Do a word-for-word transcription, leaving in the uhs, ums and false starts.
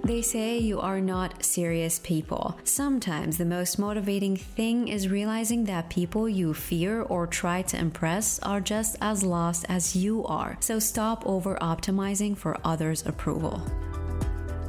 They say you are not serious people. Sometimes the most motivating thing is realizing that people you fear or try to impress are just as lost as you are. So stop over optimizing for others' approval.